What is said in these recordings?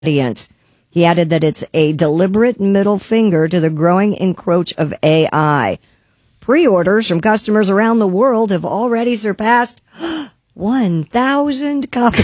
audience. He added that it's a deliberate middle finger to the growing encroach of AI. Pre-orders from customers around the world have already surpassed 1,000 copies.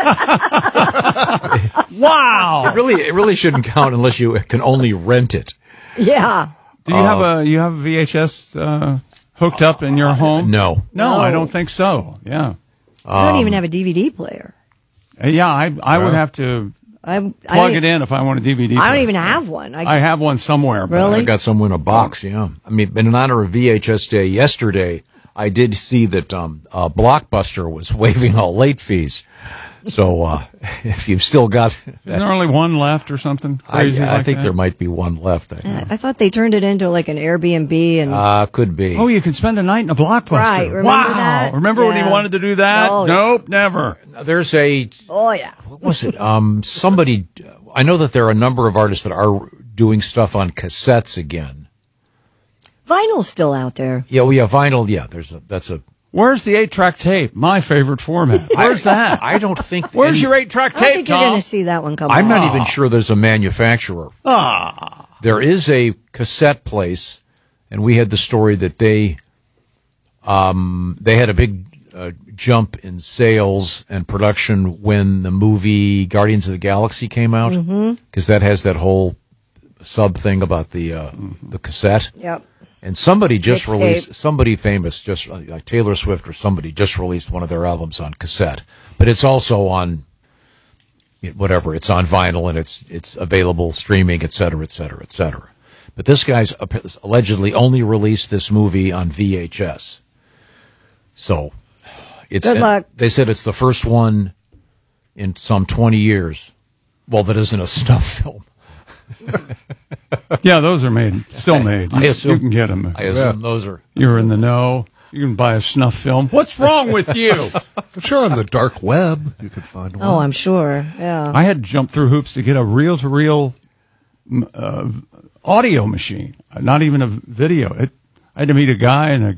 Wow! It really shouldn't count unless you can only rent it. Yeah. Do you have a VHS hooked up in your home? No, I don't think so. Yeah. I don't even have a DVD player. Yeah, I would have to plug it in if I want a DVD player. I don't even have one. I have one somewhere. But Really? I got some in a box. Yeah, I mean, in honor of VHS Day yesterday, I did see that Blockbuster was waiving all late fees. So if you've still got, Is there only one left or something crazy I like think that? there might be one left. I thought they turned it into like an Airbnb and Could be. Oh, you can spend a night in a Blockbuster. Right, remember wow. that? Remember when he Yeah. wanted to do that? No. Nope, never. There's a oh yeah. what was it? Somebody. I know that there are a number of artists that are doing stuff on cassettes again. Vinyl's still out there. Yeah, we have vinyl. Yeah, that's a. Where's the 8-track tape? My favorite format. Where's that? I don't think. Where's your 8-track I tape, think you're Tom? going to see that one come I'm out. not even sure there's a manufacturer. There is a cassette place, and we had the story that they had a big jump in sales and production when the movie Guardians of the Galaxy came out, because that has that whole sub thing about the cassette. Yep. And somebody just Mixtape. released, somebody famous, just like Taylor Swift or somebody, just released one of their albums on cassette. But it's also on, whatever, it's on vinyl and it's available streaming, et cetera, et cetera, et cetera. But this guy's allegedly only released this movie on VHS. So it's, Good luck. They said it's the first one in some 20 years. Well, that isn't a snuff film. Yeah, those are still made. I assume- You can get them. I assume those are. You're in the know. You can buy a snuff film. What's wrong with you? I'm sure on the dark web you could find one. Oh, I'm sure. Yeah. I had to jump through hoops to get a reel-to-reel audio machine, not even a video. I had to meet a guy in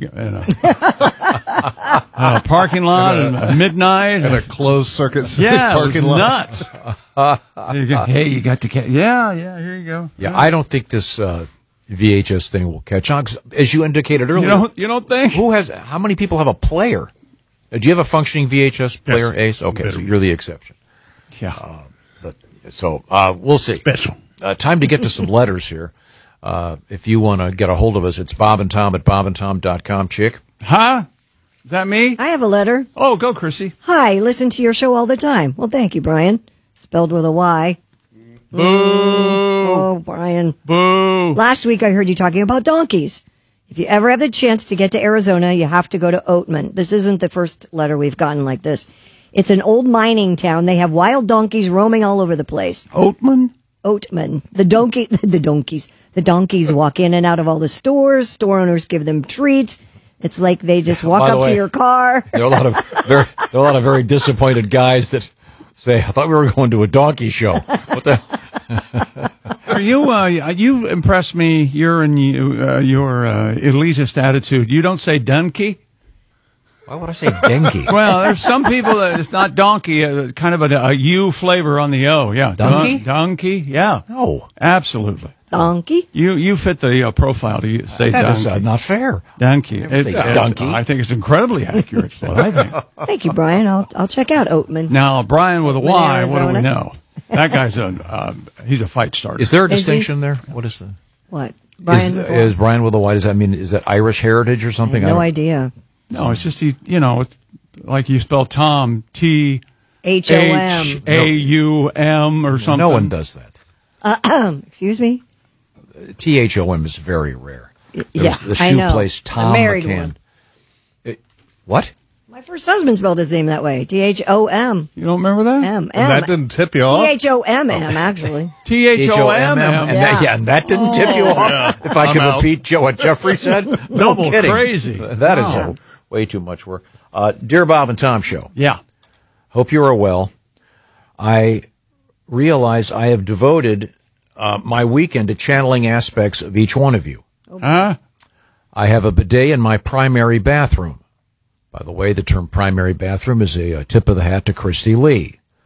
a parking lot at midnight. And a closed circuit Yeah, parking it was lot. nuts. Hey, you got to yeah, here you go. Yeah, I don't think this VHS thing will catch on. 'Cause as you indicated earlier, You don't think? how many people have a player? Do you have a functioning VHS player, Ace? Okay, so you're the exception. Yeah. We'll see. Special. Time to get to some letters here. If you want to get a hold of us, it's Bob and Tom at bobandtom.com, chick. Huh? Is that me? I have a letter. Oh, go, Chrissy. Hi, listen to your show all the time. Well, thank you, Brian. Spelled with a Y. Boo. Oh, Brian. Boo. Last week I heard you talking about donkeys. If you ever have the chance to get to Arizona, you have to go to Oatman. This isn't the first letter we've gotten like this. It's an old mining town. They have wild donkeys roaming all over the place. Oatman? Oatman. The donkeys walk in and out of all the stores. Store owners give them treats. It's like they just walk By the up to way, your car. There are a lot of very disappointed guys that say, "I thought we were going to a donkey show." What the? Are you? You impress me. You're in your elitist attitude. You don't say donkey. Why would I say dengue? Well, there's some people that it's not donkey. Kind of a U flavor on the O. Yeah, Donkey? Donkey. Yeah. No, Absolutely. Donkey? You fit the profile to say that is donkey. not fair. Donkey. say donkey. I think it's incredibly accurate. Is what I think. Thank you, Brian. I'll check out Oatman. Now, Brian with a Y. What do we Arizona. know? That guy's he's a fight starter. Is there a Is he? distinction there? What is the? What? Brian? Is Brian with a Y? Does that mean is that Irish heritage or something? no I don't- idea. No, it's just it's like you spell Tom T HOM. HAUM or something. No one does that. Excuse me? THOM is very rare. There Yeah, was the I shoe know. place Tom A married McCann. one. What? My first husband spelled his name that way. THOM. You don't remember that? M. And that didn't tip you off? THOMM, actually. THOMM. And that didn't tip you off. If I could repeat what Jeffrey said, no Double kidding. crazy. That is way too much work. Dear Bob and Tom Show, Yeah. hope you are well. I realize I have devoted my weekend to channeling aspects of each one of you. Huh? I have a bidet in my primary bathroom. By the way, the term primary bathroom is a tip of the hat to Christy Lee.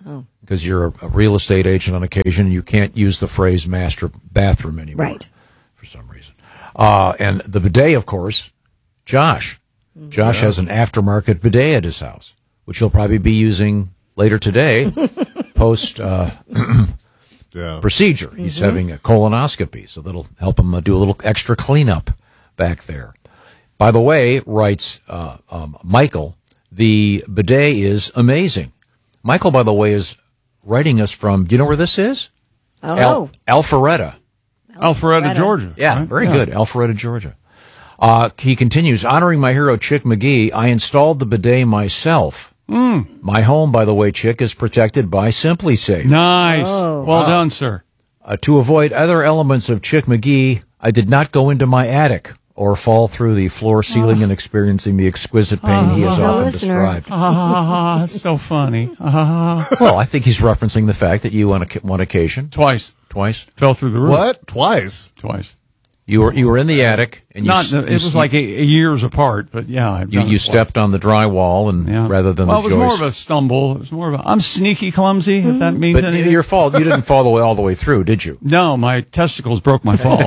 because you're a real estate agent on occasion, and you can't use the phrase master bathroom anymore. Right. For some reason. And the bidet, of course, Josh. Josh has an aftermarket bidet at his house, which he'll probably be using later today, post procedure. He's having a colonoscopy, so that'll help him do a little extra cleanup back there. By the way, writes Michael, the bidet is amazing. Michael, by the way, is writing us from, do you know where this is? Oh, Alpharetta. Alpharetta, Georgia. Yeah, right? very good. Alpharetta, Georgia. He continues, honoring my hero, Chick McGee, I installed the bidet myself. My home, by the way, Chick, is protected by SimpliSafe. Nice. Well done, sir. To avoid other elements of Chick McGee, I did not go into my attic or fall through the floor ceiling and experiencing the exquisite pain he has often described. That's so funny. Well, I think he's referencing the fact that you, on one occasion, Twice. fell through the roof. What? Twice? Twice. You were in the attic, and It was like a years apart, but yeah. You stepped on the drywall, and rather than it was the joist. more of a stumble. It was more of I'm sneaky clumsy, if that means But anything. your fault. You didn't fall all the way through, did you? No, my testicles broke my fall.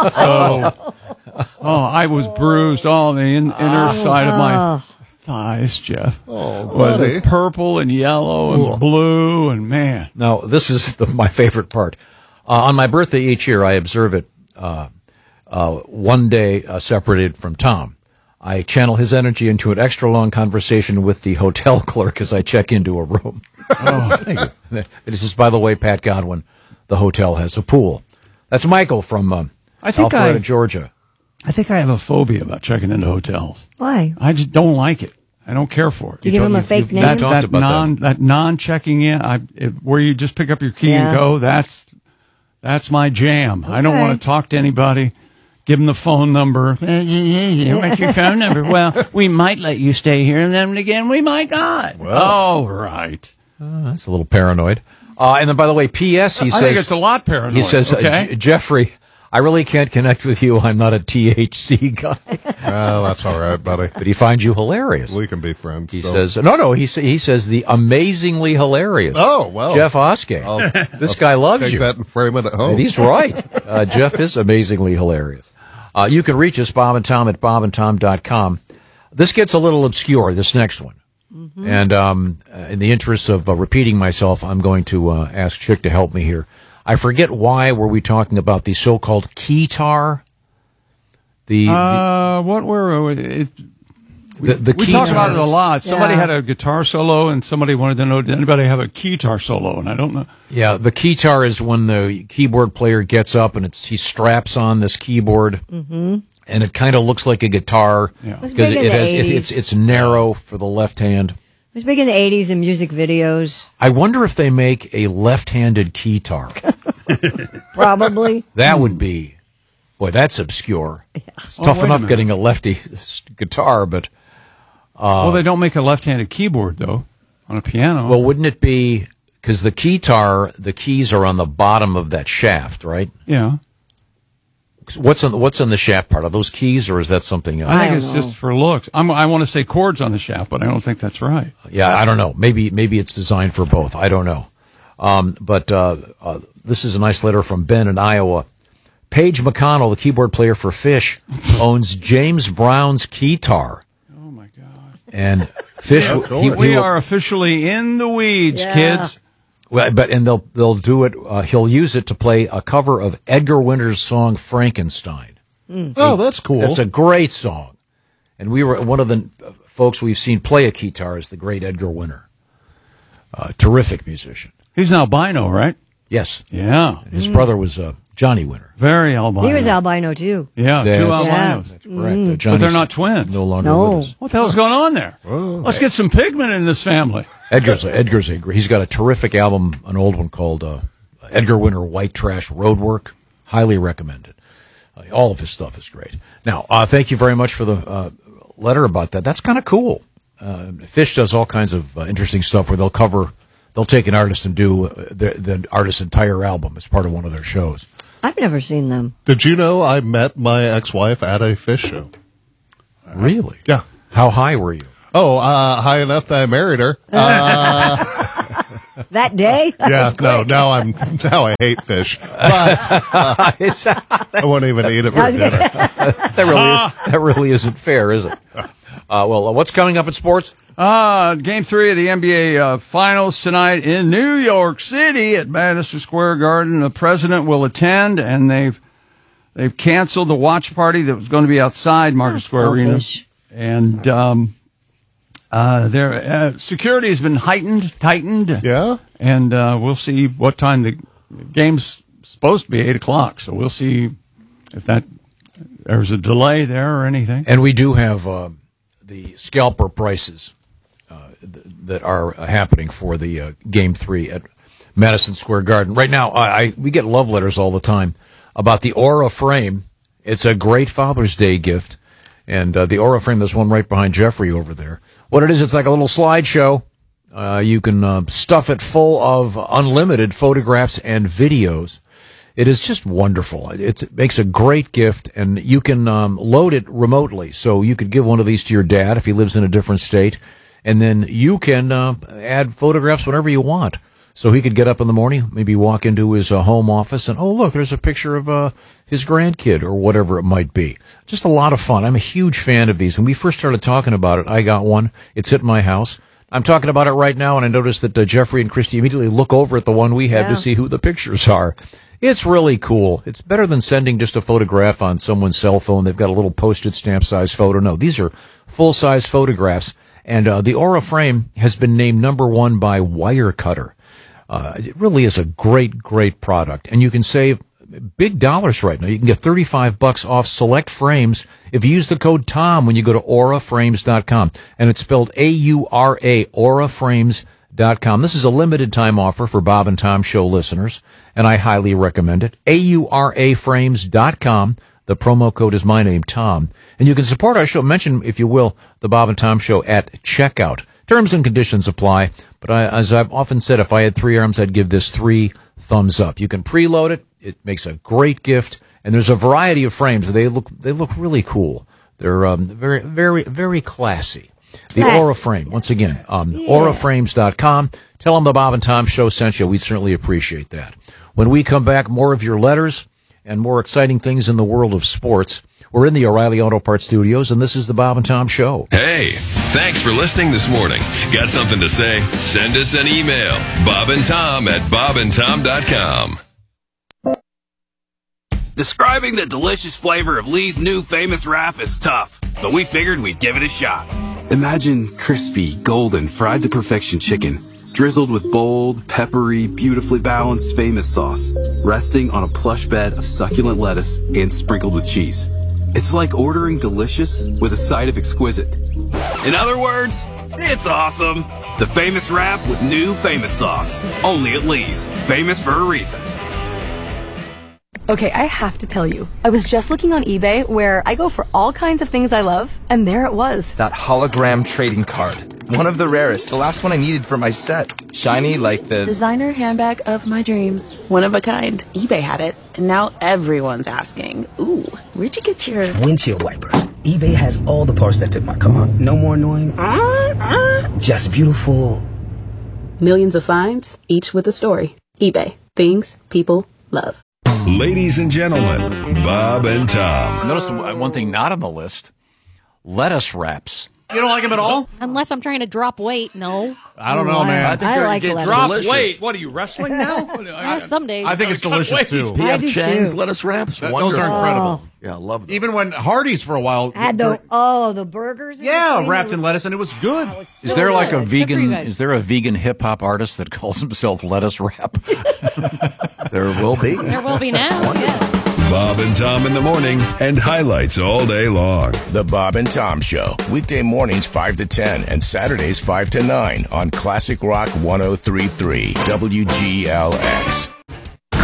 I was bruised all on the inner side of my thighs, Jeff. buddy. It was purple and yellow and blue, and man. Now, this is my favorite part. On my birthday each year, I observe it one day separated from Tom. I channel his energy into an extra long conversation with the hotel clerk as I check into a room. Thank you. This is, by the way, Pat Godwin. The hotel has a pool. That's Michael from Alpharetta, Georgia. I think I have a phobia about checking into hotels. Why? I just don't like it. I don't care for it. Do you give him a fake name? That non-checking in, where you just pick up your key and go, that's my jam. Okay. I don't want to talk to anybody. Give them the phone number. What's your phone number? Well, we might let you stay here, and then again, we might not. Well, right. That's a little paranoid. And then, by the way, P.S. He says, I think it's a lot paranoid. He says, Jeffrey, I really can't connect with you. I'm not a THC guy. Oh, that's all right, buddy. But he finds you hilarious. We can be friends. He says, no. He says the amazingly hilarious. Oh, well. Jeff Oskey. This guy loves take you. That and frame it at home. And he's right. Jeff is amazingly hilarious. You can reach us, Bob and Tom, at bobandtom.com. This gets a little obscure, this next one. Mm-hmm. And in the interest of repeating myself, I'm going to ask Chick to help me here. I forget why were we talking about the so-called keytar? What were we? We talked about it a lot. Somebody had a guitar solo, and somebody wanted to know, did anybody have a keytar solo? And I don't know. Yeah, the keytar is when the keyboard player gets up and he straps on this keyboard, and it kind of looks like a guitar because it's narrow for the left hand. It was big in the 80s in music videos. I wonder if they make a left-handed keytar. Probably. That would be, boy, that's obscure. Yeah. It's tough enough getting a lefty guitar, but... well, they don't make a left-handed keyboard, though, on a piano. Well, wouldn't it be, because the keytar, the keys are on the bottom of that shaft, right? Yeah. What's on the shaft part? Are those keys, or is that something else? I think it's just for looks. I want to say chords on the shaft, but I don't think that's right. Yeah, I don't know. Maybe it's designed for both. I don't know. But this is a nice letter from Ben in Iowa. Paige McConnell, the keyboard player for Phish, owns James Brown's keytar. Oh my God! And Phish, we are officially in the weeds, kids. Well, they'll do it. He'll use it to play a cover of Edgar Winter's song Frankenstein. Oh, that's cool. That's a great song. And we were one of the folks we've seen play a keytar is the great Edgar Winter. Terrific musician. He's an albino, right? Yes. Yeah. And his brother was Johnny Winter. Very albino. He was albino too. Yeah, two albinos. That's correct. But they're not twins. No longer with us. What the hell's going on there? Oh. Let's get some pigment in this family. He's got a terrific album, an old one called Edgar Winter White Trash Roadwork. Highly recommended. All of his stuff is great. Now, thank you very much for the letter about that. That's kind of cool. Phish does all kinds of interesting stuff where they'll take an artist and do the artist's entire album as part of one of their shows. I've never seen them. Did you know I met my ex-wife at a Phish show? Really? Yeah. How high were you? Oh, high enough that I married her. that day. Yeah, no, now I hate fish. But I won't even eat it for dinner. That really isn't fair, is it? Well, what's coming up in sports? Game 3 of the NBA Finals tonight in New York City at Madison Square Garden. The president will attend, and they've canceled the watch party that was going to be outside Market Square Arena. And their security has been tightened. Yeah. And we'll see what time the game's supposed to be, 8 o'clock. So we'll see if there's a delay there or anything. And we do have the scalper prices that are happening for the Game 3 at Madison Square Garden. Right now, we get love letters all the time about the Aura frame. It's a great Father's Day gift. And the Aura frame, there's one right behind Jeffrey over there. What it is, it's like a little slideshow. You can stuff it full of unlimited photographs and videos. It is just wonderful. It makes a great gift, and you can load it remotely. So you could give one of these to your dad if he lives in a different state, and then you can add photographs whenever you want. So he could get up in the morning, maybe walk into his home office, and, oh, look, there's a picture of his grandkid or whatever it might be. Just a lot of fun. I'm a huge fan of these. When we first started talking about it, I got one. It's at my house. I'm talking about it right now, and I noticed that Jeffrey and Christy immediately look over at the one we have to see who the pictures are. It's really cool. It's better than sending just a photograph on someone's cell phone. They've got a little postage stamp size photo. No, these are full-size photographs. And the Aura frame has been named #1 by Wirecutter. It really is a great, great product. And you can save big dollars right now. You can get $35 off select frames if you use the code TOM when you go to auraframes.com. And it's spelled A-U-R-A, auraframes.com. This is a limited time offer for Bob and Tom Show listeners, and I highly recommend it. auraframes.com. The promo code is my name, Tom. And you can support our show. Mention, if you will, the Bob and Tom Show at checkout. Terms and conditions apply. But as I've often said, if I had 3 arms, I'd give this 3 thumbs up. You can preload it. It makes a great gift. And there's a variety of frames. They look really cool. They're very, very, very classy. The Aura frame, once again, auraframes.com. Tell them the Bob and Tom Show sent you. We'd certainly appreciate that. When we come back, more of your letters and more exciting things in the world of sports. We're in the O'Reilly Auto Parts studios, and this is the Bob and Tom Show. Hey, thanks for listening this morning. Got something to say? Send us an email. bobandtom@bobandtom.com. Describing the delicious flavor of Lee's new famous wrap is tough, but we figured we'd give it a shot. Imagine crispy, golden, fried to perfection chicken, drizzled with bold, peppery, beautifully balanced famous sauce, resting on a plush bed of succulent lettuce and sprinkled with cheese. It's like ordering delicious with a side of exquisite. In other words, it's awesome. The famous wrap with new famous sauce. Only at Lee's. Famous for a reason. Okay, I have to tell you, I was just looking on eBay where I go for all kinds of things I love, and there it was. That hologram trading card. One of the rarest, the last one I needed for my set. Shiny like the designer handbag of my dreams. One of a kind. eBay had it, and now everyone's asking, ooh, where'd you get your windshield wipers? eBay has all the parts that fit my car. No more annoying. Just beautiful. Millions of finds, each with a story. eBay. Things people love. Ladies and gentlemen, Bob and Tom. Notice one thing not on the list: lettuce wraps. You don't like them at all? Unless I'm trying to drop weight, no. I don't know, man. I think I like lettuce. Drop delicious. weight. What are you, wrestling now? Some days. I think it's delicious too. I do Chang's too. lettuce wraps. Those are incredible. Yeah, I love them. Even when Hardee's for a while Had the burgers. wrapped in lettuce, and it was good. Is there like a good. Good for you vegan? guys. Is there a vegan hip hop artist that calls himself Lettuce Wrap? There will be. There will be now. Yeah. Bob and Tom in the morning and highlights all day long. The Bob and Tom Show. Weekday mornings 5 to 10 and Saturdays 5 to 9 on Classic Rock 103.3 WGLX.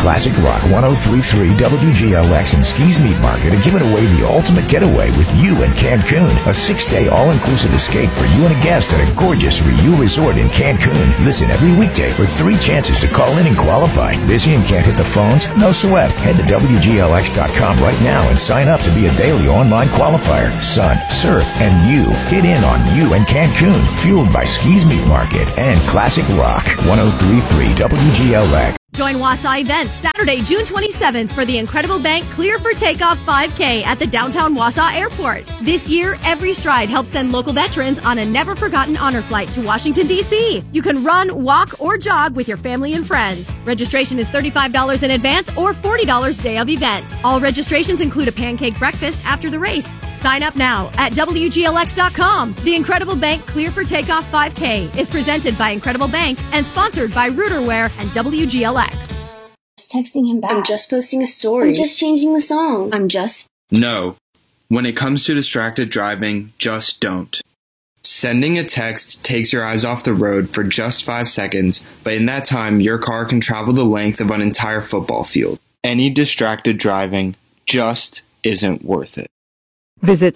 Classic Rock 103.3 WGLX and Skis Meat Market are giving away the ultimate getaway with you in Cancun. A 6-day all-inclusive escape for you and a guest at a gorgeous Riu resort in Cancun. Listen every weekday for 3 chances to call in and qualify. Busy and can't hit the phones? No sweat. Head to WGLX.com right now and sign up to be a daily online qualifier. Sun, surf, and you. Get in on you in Cancun. Fueled by Skis Meat Market and Classic Rock 103.3 WGLX. Join Wausau Events Saturday, June 27th for the Incredible Bank Clear for Takeoff 5K at the downtown Wausau Airport. This year, Every Stride helps send local veterans on a never-forgotten honor flight to Washington, D.C. You can run, walk, or jog with your family and friends. Registration is $35 in advance or $40 day of event. All registrations include a pancake breakfast after the race. Sign up now at WGLX.com. The Incredible Bank Clear for Takeoff 5K is presented by Incredible Bank and sponsored by Rooterware and WGLX. Just texting him back. I'm just posting a story. I'm just changing the song. No. When it comes to distracted driving, just don't. Sending a text takes your eyes off the road for just 5 seconds, but in that time, your car can travel the length of an entire football field. Any distracted driving just isn't worth it. Visit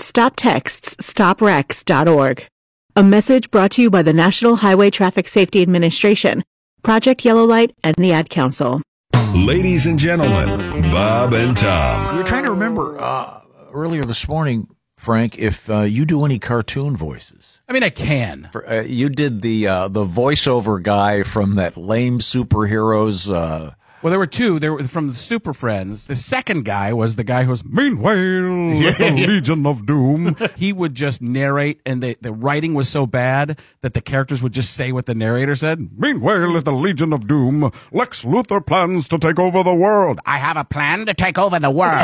StopTextsStopWrecks.org. A message brought to you by the National Highway Traffic Safety Administration, Project Yellow Light, and the Ad Council. Ladies and gentlemen, Bob and Tom. We were trying to remember earlier this morning, Frank, if you do any cartoon voices. I mean, I can. You did the voiceover guy from that lame superheroes. Well, there were two. They were from the Super Friends. The second guy was the guy who was, meanwhile, the Legion of Doom. He would just narrate, and the writing was so bad that the characters would just say what the narrator said. Meanwhile, at the Legion of Doom, Lex Luthor plans to take over the world. I have a plan to take over the world.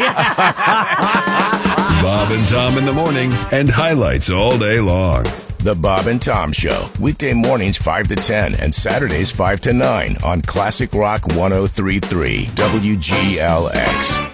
Bob and Tom in the morning, and highlights all day long. The Bob and Tom Show, weekday mornings 5 to 10 and Saturdays 5 to 9 on Classic Rock 103.3 WGLX.